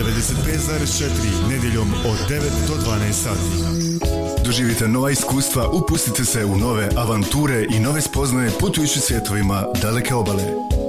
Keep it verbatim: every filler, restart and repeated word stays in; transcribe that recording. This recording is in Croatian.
devedeset pet zarez četiri nedjeljom od devet do dvanaest sati. Doživite nova iskustva, upustite se u nove avanture i nove spoznaje putujući svjetovima daleke obale.